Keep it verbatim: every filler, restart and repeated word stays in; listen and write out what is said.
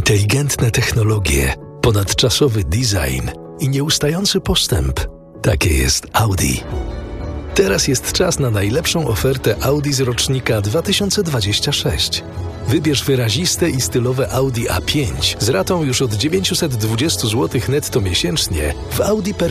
Inteligentne technologie, ponadczasowy design i nieustający postęp. Takie jest Audi. Teraz jest czas na najlepszą ofertę Audi z rocznika dwa tysiące dwudziestego szóstego. Wybierz wyraziste i stylowe Audi A pięć z ratą już od dziewięćset dwadzieścia złotych netto miesięcznie w Audi